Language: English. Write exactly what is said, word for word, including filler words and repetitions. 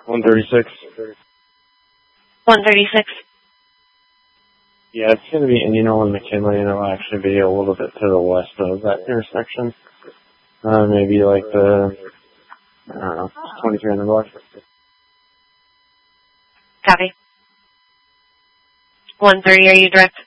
one thirty-six. one thirty-six. Yeah, it's going to be Indian and McKinley, and it'll actually be a little bit to the west of that intersection. Uh, maybe like the, I don't know, twenty-three hundred block. Copy. one thirty, are you direct?